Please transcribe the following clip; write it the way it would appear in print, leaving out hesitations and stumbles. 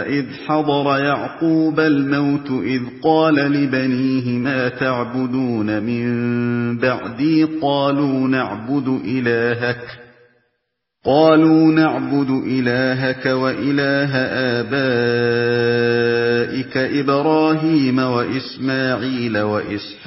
إِذْ حَضَرَ يَعْقُوبَ الْمَوْتُ إِذْ قَالَ لِبَنِيهِ مَا تَعْبُدُونَ مِن بَعْدِي قَالُوا نَعْبُدُ إِلَٰهَكَ وَإِلَٰهَ آبَائِكَ إِبْرَاهِيمَ وَإِسْمَاعِيلَ وَإِسْحَاقَ